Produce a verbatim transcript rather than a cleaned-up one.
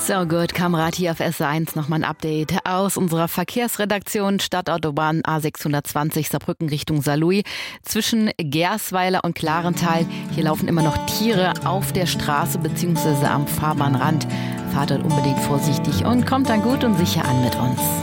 So gut, Kamerad hier auf S eins. Nochmal ein Update aus unserer Verkehrsredaktion. Stadtautobahn A sechshundertzwanzig Saarbrücken Richtung Saarlouis. Zwischen Gersweiler und Klarental. Hier laufen immer noch Tiere auf der Straße bzw. am Fahrbahnrand. Fahrt dort unbedingt vorsichtig und kommt dann gut und sicher an mit uns.